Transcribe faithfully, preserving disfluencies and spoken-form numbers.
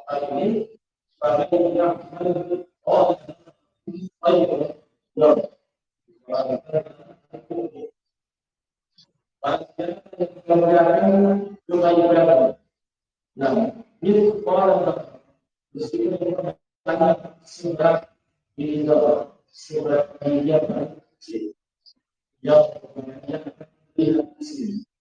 ini sebagai yang oh ayo ya kemudian lumayan nah ini orang meskipun banyak sudah di sudah dia yang kemudian lihat di sini